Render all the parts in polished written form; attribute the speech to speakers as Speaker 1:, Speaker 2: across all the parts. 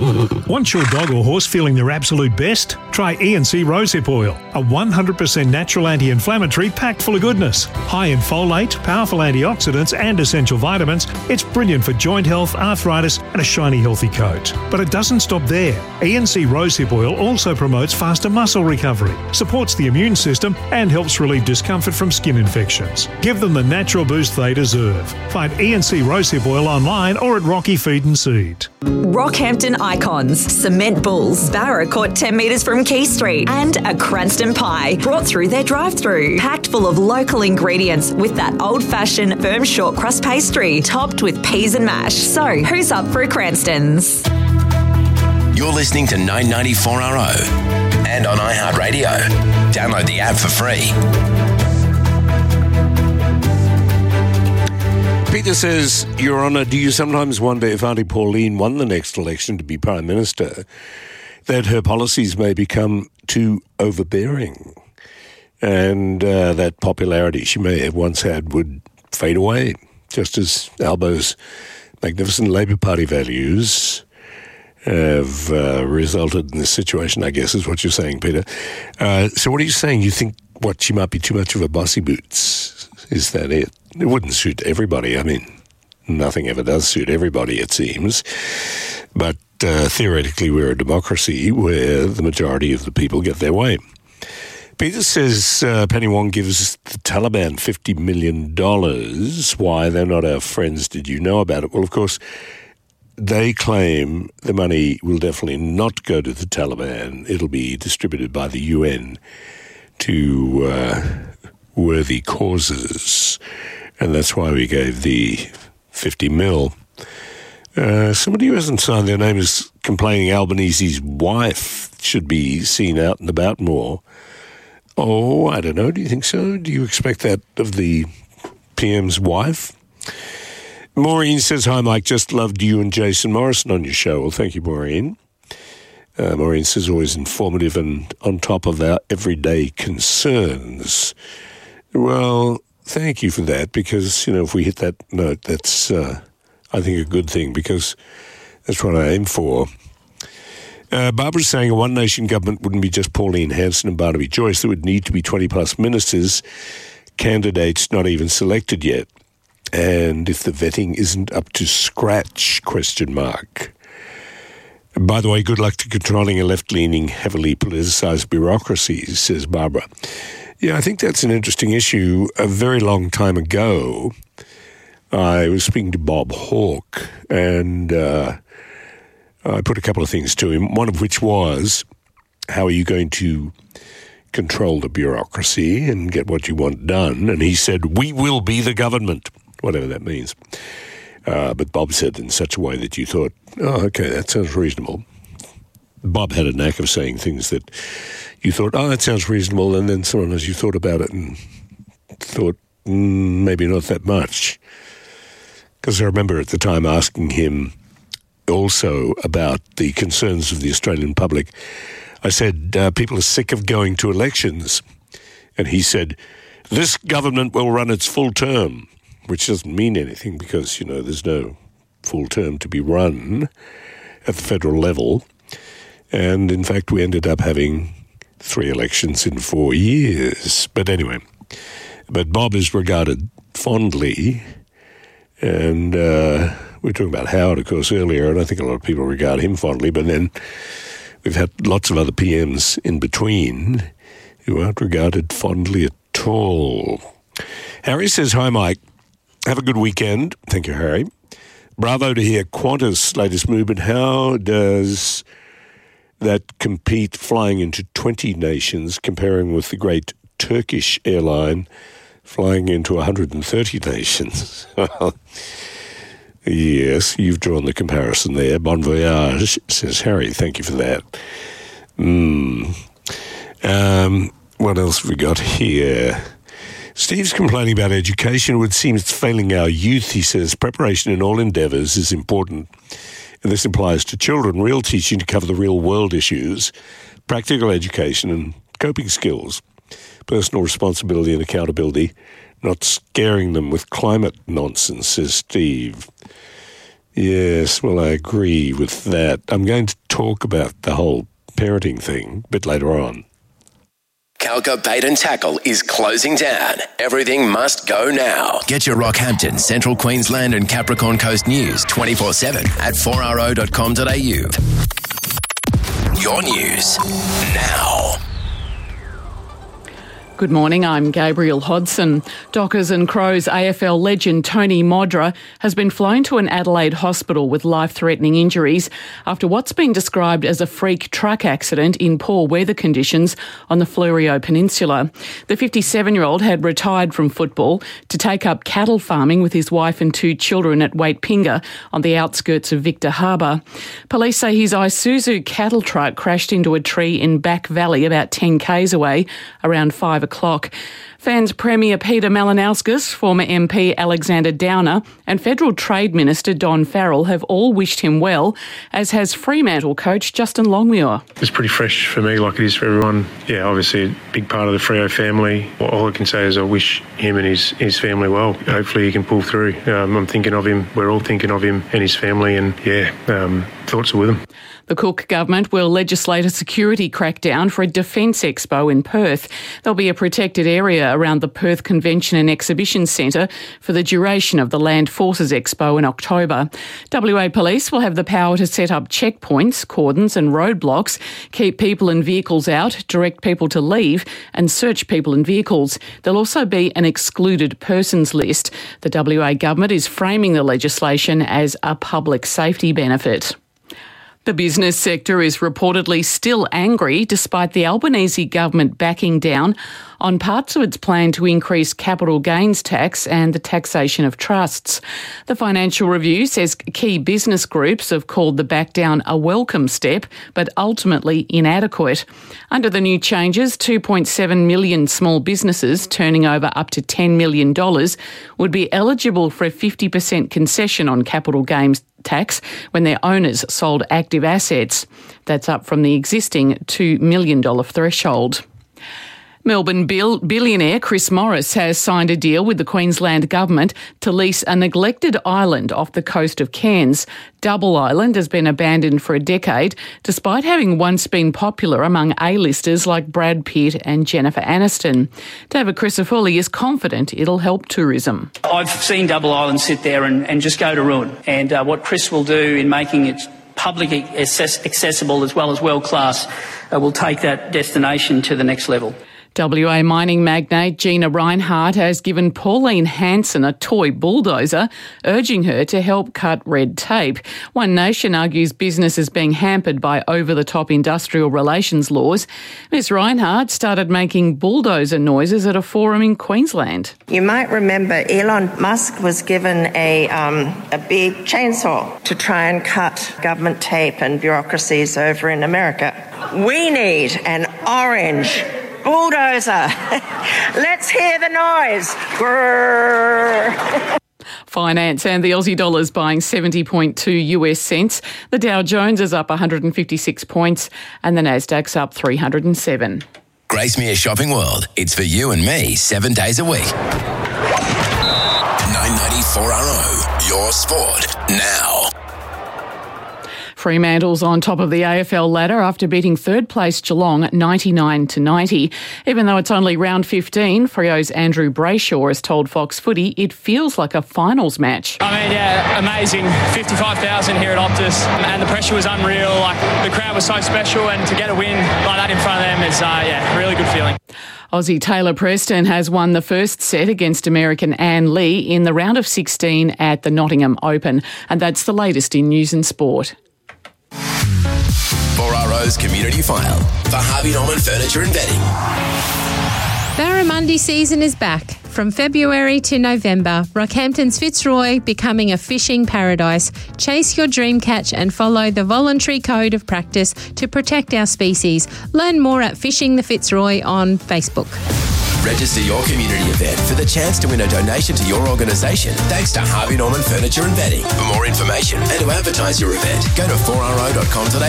Speaker 1: Want your dog or horse feeling their absolute best? Try E&C Rosehip Oil, a 100% natural anti-inflammatory packed full of goodness. High in folate, powerful antioxidants and essential vitamins, it's brilliant for joint health, arthritis and a shiny healthy coat. But it doesn't stop there. E&C Rosehip Oil also promotes faster muscle recovery, supports the immune system and helps relieve discomfort from skin infections. Give them the natural boost they deserve. Find E&C Rosehip Oil online or at Rocky Feed and Seed.
Speaker 2: Rockhampton Icons, Cement Bulls, Barra caught 10 metres from Key Street, and a Cranston pie brought through their drive-through, packed full of local ingredients with that old-fashioned firm short crust pastry topped with peas and mash. So, who's up for a Cranston's?
Speaker 3: You're listening to 994RO and on iHeartRadio. Download the app for free.
Speaker 4: Peter says, Your Honour, do you sometimes wonder if Auntie Pauline won the next election to be Prime Minister, that her policies may become too overbearing and that popularity she may have once had would fade away, just as Albo's magnificent Labour Party values have resulted in this situation, I guess is what you're saying, Peter. So what are you saying? You think, she might be too much of a bossy boots? Is that it? It wouldn't suit everybody. I mean, nothing ever does suit everybody, it seems. But theoretically, we're a democracy where the majority of the people get their way. Peter says Penny Wong gives the Taliban $50 million. Why? They're not our friends. Did you know about it? Well, of course, they claim the money will definitely not go to the Taliban. It'll be distributed by the UN to worthy causes. And that's why we gave the 50 mil. Somebody who hasn't signed their name is complaining Albanese's wife should be seen out and about more. Oh, I don't know. Do you think so? Do you expect that of the PM's wife? Maureen says, Hi, Mike. Just loved you and Jason Morrison on your show. Well, thank you, Maureen. Maureen says, always informative and on top of our everyday concerns. Well, thank you for that, because, if we hit that note, that's, I think, a good thing, because that's what I aim for. Barbara's saying a one-nation government wouldn't be just Pauline Hanson and Barnaby Joyce. There would need to be 20-plus ministers, candidates not even selected yet. And if the vetting isn't up to scratch, ? By the way, good luck to controlling a left-leaning, heavily politicised bureaucracy, says Barbara. Yeah, I think that's an interesting issue. A very long time ago, I was speaking to Bob Hawke, and I put a couple of things to him, one of which was, how are you going to control the bureaucracy and get what you want done? And he said, we will be the government, whatever that means. But Bob said in such a way that you thought, oh, okay, that sounds reasonable. Bob had a knack of saying things that you thought, oh, that sounds reasonable, and then sometimes you thought about it and thought, maybe not that much. Because I remember at the time asking him also about the concerns of the Australian public. I said, people are sick of going to elections. And he said, this government will run its full term, which doesn't mean anything because, there's no full term to be run at the federal level. And in fact, we ended up having 3 elections in 4 years. But anyway, Bob is regarded fondly, and we were talking about Howard, of course, earlier, and I think a lot of people regard him fondly, but then we've had lots of other PMs in between who aren't regarded fondly at all. Harry says, Hi, Mike. Have a good weekend. Thank you, Harry. Bravo to hear Qantas' latest movement. How does that compete flying into 20 nations, comparing with the great Turkish airline flying into 130 nations? Yes, you've drawn the comparison there. Bon voyage, says Harry. Thank you for that. What else have we got here? Steve's complaining about education. It would seem it's failing our youth, he says. Preparation in all endeavours is important. And this applies to children. Real teaching to cover the real world issues, practical education and coping skills, personal responsibility and accountability, not scaring them with climate nonsense, says Steve. Yes, well, I agree with that. I'm going to talk about the whole parenting thing a bit later on.
Speaker 3: Calca Bait and Tackle is closing down. Everything must go now. Get your Rockhampton, Central Queensland and Capricorn Coast news 24/7 at 4ro.com.au. Your news now.
Speaker 5: Good morning, I'm Gabriel Hodson. Dockers and Crows AFL legend Tony Modra has been flown to an Adelaide hospital with life-threatening injuries after what's been described as a freak truck accident in poor weather conditions on the Fleurieu Peninsula. The 57-year-old had retired from football to take up cattle farming with his wife and 2 children at Waitpinga on the outskirts of Victor Harbour. Police say his Isuzu cattle truck crashed into a tree in Back Valley about 10 k's away around 5 o'clock. Fans Premier Peter Malinauskas, former MP Alexander Downer and Federal Trade Minister Don Farrell have all wished him well, as has Fremantle coach Justin Longmuir.
Speaker 6: It's pretty fresh for me like it is for everyone. Yeah, obviously a big part of the Freo family. All I can say is I wish him and his family well. Hopefully he can pull through. I'm thinking of him, we're all thinking of him and his family, and thoughts are with him.
Speaker 5: The Cook government will legislate a security crackdown for a defence expo in Perth. There'll be a protected area around the Perth Convention and Exhibition Centre for the duration of the Land Forces Expo in October. WA Police will have the power to set up checkpoints, cordons and roadblocks, keep people and vehicles out, direct people to leave and search people and vehicles. There'll also be an excluded persons list. The WA government is framing the legislation as a public safety benefit. The business sector is reportedly still angry despite the Albanese government backing down on parts of its plan to increase capital gains tax and the taxation of trusts. The Financial Review says key business groups have called the back down a welcome step, but ultimately inadequate. Under the new changes, 2.7 million small businesses turning over up to $10 million would be eligible for a 50% concession on capital gains tax when their owners sold active assets. That's up from the existing $2 million threshold. Melbourne billionaire Chris Morris has signed a deal with the Queensland Government to lease a neglected island off the coast of Cairns. Double Island has been abandoned for a decade, despite having once been popular among A-listers like Brad Pitt and Jennifer Aniston. David Crisafulli is confident it'll help tourism.
Speaker 7: I've seen Double Island sit there and just go to ruin. And what Chris will do in making it publicly accessible as well as world-class will take that destination to the next level.
Speaker 5: WA mining magnate Gina Rinehart has given Pauline Hanson a toy bulldozer, urging her to help cut red tape. One Nation argues business is being hampered by over-the-top industrial relations laws. Ms Rinehart started making bulldozer noises at a forum in Queensland.
Speaker 8: You might remember Elon Musk was given a big chainsaw to try and cut government tape and bureaucracies over in America. We need an orange bulldozer. Let's hear the noise. Grrr.
Speaker 5: Finance and the Aussie dollar is buying 70.2 US cents. The Dow Jones is up 156 points and the Nasdaq's up 307.
Speaker 3: Gracemere Shopping World. It's for you and me 7 days a week. 994RO. Your sport now.
Speaker 5: Fremantle's on top of the AFL ladder after beating third place Geelong 99-90. Even though it's only round 15, Freo's Andrew Brayshaw has told Fox Footy it feels like a finals match.
Speaker 9: I mean, yeah, amazing. 55,000 here at Optus and the pressure was unreal. Like, the crowd was so special and to get a win like that in front of them is, really good feeling.
Speaker 5: Aussie Taylor Preston has won the first set against American Anne Lee in the round of 16 at the Nottingham Open. And that's the latest in news and sport.
Speaker 3: 4RO's Community File for Harvey Norman Furniture and Bedding.
Speaker 10: Barramundi season is back. From February to November, Rockhampton's Fitzroy becoming a fishing paradise. Chase your dream catch and follow the voluntary code of practice to protect our species. Learn more at Fishing the Fitzroy on Facebook.
Speaker 3: Register your community event for the chance to win a donation to your organisation thanks to Harvey Norman Furniture and Bedding. For more information and to advertise your event, go to 4ro.com.au.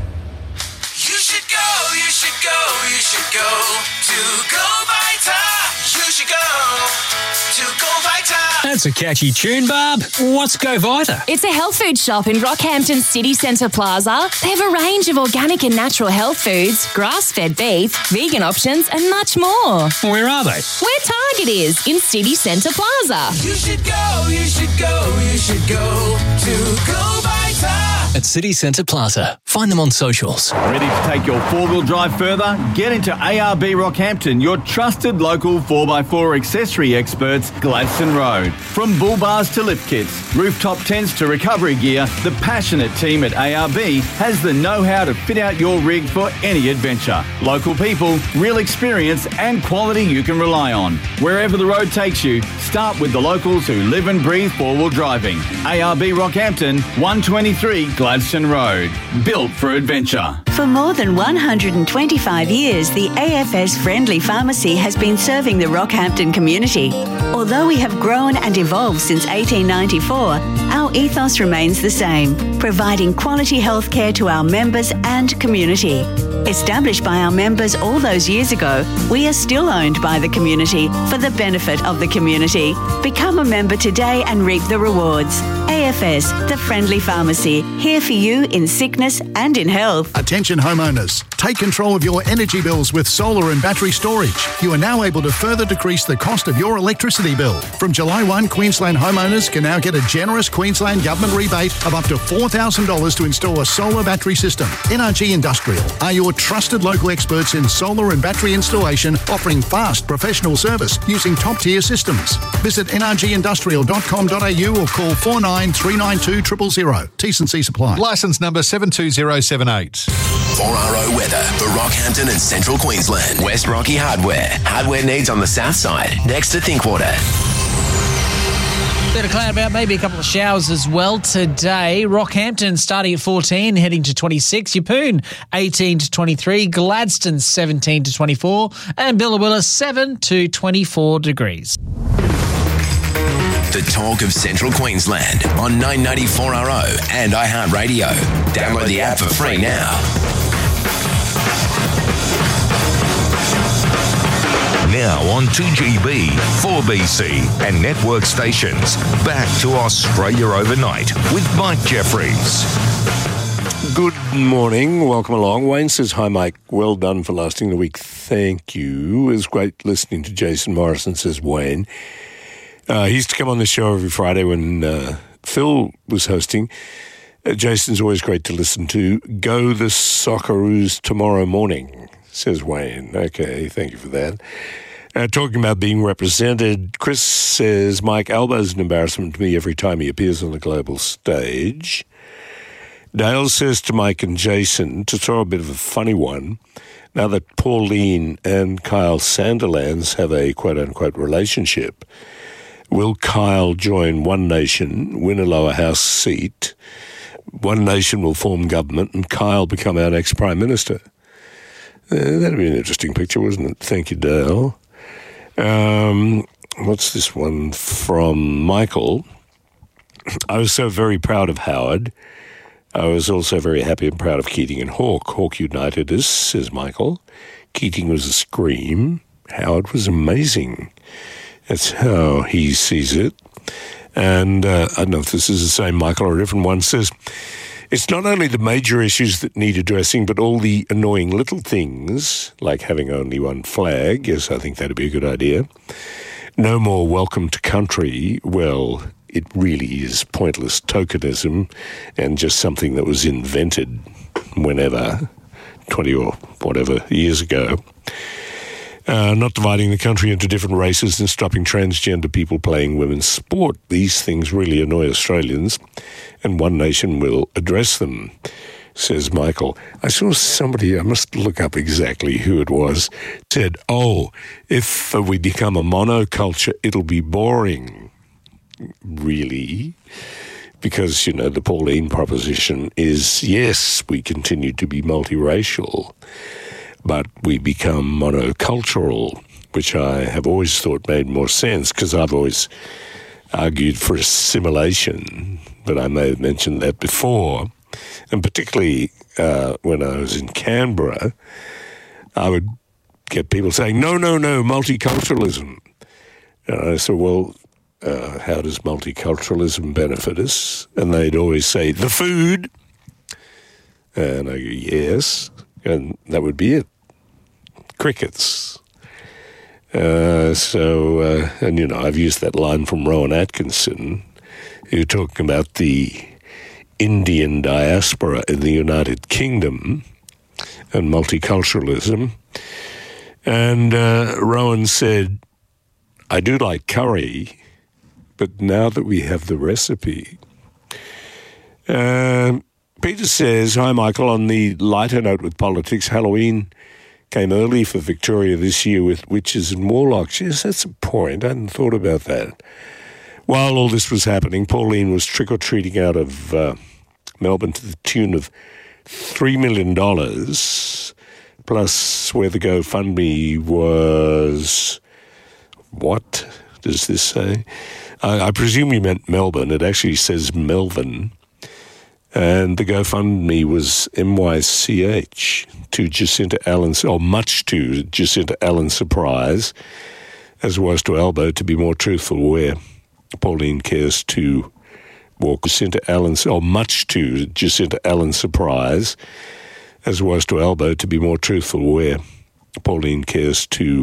Speaker 11: You should go to Go Vita. You should go to Go Vita.
Speaker 12: That's a catchy tune, Barb. What's Go Vita?
Speaker 13: It's a health food shop in Rockhampton City Centre Plaza. They have a range of organic and natural health foods, grass-fed beef, vegan options and much more.
Speaker 12: Where are they?
Speaker 13: Where Target is, in City Centre Plaza.
Speaker 11: You should go, you should go, you should go to Go Vita.
Speaker 12: At City Centre Plaza. Find them on socials.
Speaker 14: Ready to take your four-wheel drive further? Get into ARB Rockhampton, your trusted local 4x4 accessory experts, Gladstone Road. From bull bars to lift kits, rooftop tents to recovery gear, the passionate team at ARB has the know-how to fit out your rig for any adventure. Local people, real experience and quality you can rely on. Wherever the road takes you, start with the locals who live and breathe four-wheel driving. ARB Rockhampton, 123 Gladstone Road. Built for adventure.
Speaker 15: For more than 125 years, the AFS Friendly Pharmacy has been serving the Rockhampton community. Although we have grown and evolved since 1894, our ethos remains the same, providing quality healthcare to our members and community. Established by our members all those years ago, we are still owned by the community for the benefit of the community. Become a member today and reap the rewards. AFS, the Friendly Pharmacy, here for you in sickness and in health.
Speaker 16: Attention homeowners, take control of your energy bills with solar and battery storage. You are now able to further decrease the cost of your electricity bill. From July 1, Queensland homeowners can now get a generous Queensland government rebate of up to $4,000 to install a solar battery system. NRG Industrial are your trusted local experts in solar and battery installation, offering fast professional service using top-tier systems. Visit nrgindustrial.com.au or call 49 392 000. T&C supply.
Speaker 17: Licence number 72078.
Speaker 3: 4RO weather for Rockhampton and Central Queensland. West Rocky Hardware. Hardware needs on the south side, next to Thinkwater.
Speaker 18: Bit of cloud about, maybe a couple of showers as well today. Rockhampton starting at 14, heading to 26. Yeppoon 18 to 23. Gladstone 17 to 24. And Billawilla 7 to 24 degrees.
Speaker 3: The talk of Central Queensland on 994RO and iHeartRadio. Download the app for free now.
Speaker 19: Now on 2GB, 4BC and network stations. Back to Australia Overnight with Mike Jeffries.
Speaker 4: Good morning. Welcome along. Wayne says, hi, Mike. Well done for lasting the week. Thank you. It was great listening to Jason Morrison, says Wayne. He used to come on the show every Friday when Phil was hosting. Jason's always great to listen to. Go the Socceroos tomorrow morning, says Wayne. Okay, thank you for that. Talking about being represented, Chris says, Mike, Albo's an embarrassment to me every time he appears on the global stage. Dale says to Mike and Jason, to throw a bit of a funny one, now that Pauline and Kyle Sandilands have a quote-unquote relationship, will Kyle join One Nation, win a lower house seat, One Nation will form government, and Kyle become our next Prime Minister? That'd be an interesting picture, wouldn't it? Thank you, Dale. What's this one from Michael? I was so very proud of Howard. I was also very happy and proud of Keating and Hawke. Hawke united us, says Michael. Keating was a scream. Howard was amazing. That's how he sees it. And I don't know if this is the same Michael or a different one, says, it's not only the major issues that need addressing, but all the annoying little things, like having only one flag. Yes, I think that'd be a good idea. No more welcome to country. Well, it really is pointless tokenism and just something that was invented whenever, 20 or whatever years ago. Not dividing the country into different races and stopping transgender people playing women's sport. These things really annoy Australians, and One Nation will address them, says Michael. I saw somebody, I must look up exactly who it was, said, if we become a monoculture, it'll be boring. Really? Because, the Pauline proposition is, yes, we continue to be multiracial, but we become monocultural, which I have always thought made more sense because I've always argued for assimilation, but I may have mentioned that before. And particularly when I was in Canberra, I would get people saying, no, multiculturalism. And I said, well, how does multiculturalism benefit us? And they'd always say, the food. And I go, yes. And that would be it. Crickets. And, I've used that line from Rowan Atkinson, who talking about the Indian diaspora in the United Kingdom and multiculturalism. And Rowan said, I do like curry, but now that we have the recipe. Peter says, hi, Michael, on the lighter note with politics, Halloween came early for Victoria this year with witches and warlocks. Yes, that's a point. I hadn't thought about that. While all this was happening, Pauline was trick-or-treating out of Melbourne to the tune of $3 million, plus where the GoFundMe was... What does this say? I presume you meant Melbourne. It actually says Melbourne. And the GoFundMe was MYCH to Jacinta Allen's, or much to Jacinta Allen's surprise, as was to Albo, to be more truthful, where Pauline cares to walk Jacinta Allen's, or much to Jacinta Allen's surprise, as was to Albo, to be more truthful, where Pauline cares to